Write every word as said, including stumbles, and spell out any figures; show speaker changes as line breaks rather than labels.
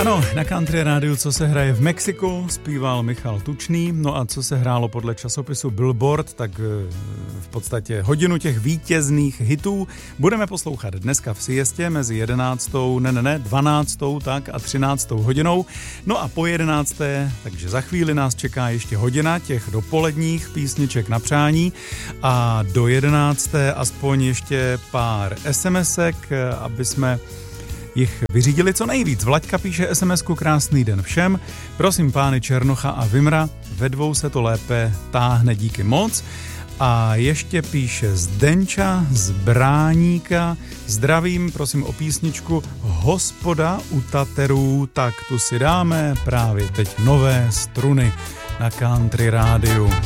Ano, na Country Rádiu, co se hraje v Mexiku, zpíval Michal Tučný, no a co se hrálo podle časopisu Billboard, tak v podstatě hodinu těch vítězných hitů budeme poslouchat dneska v siestě mezi jedenáctou, ne, ne, ne, dvanáctou, tak a třináctou hodinou. No a po jedenácté, takže za chvíli nás čeká ještě hodina těch dopoledních písniček na přání a do jedenácté aspoň ještě pár SMSek, aby jsme jich vyřídili co nejvíc. Vlaďka píše es em esku: krásný den všem. Prosím pány Černocha a Vimra, ve dvou se to lépe táhne, díky moc. A ještě píše Zdenča z Bráníka: zdravím, prosím o písničku Hospoda u Taterů, tak tu si dáme právě teď nové struny na Country Rádiu.